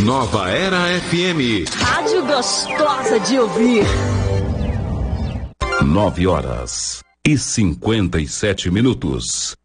Nova Era FM. Rádio gostosa de ouvir. 9h57.